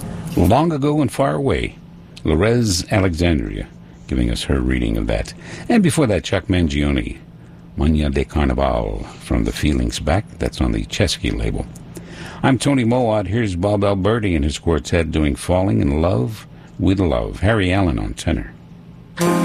Long Ago and Far Away, Lorez Alexandria, giving us her reading of that. And before that, Chuck Mangione, Mania de Carnaval, from the Feelings Back. That's on the Chesky label. I'm Tony Mowat. Here's Bob Alberti and his quartet doing Falling in Love with Love. Harry Allen on tenor.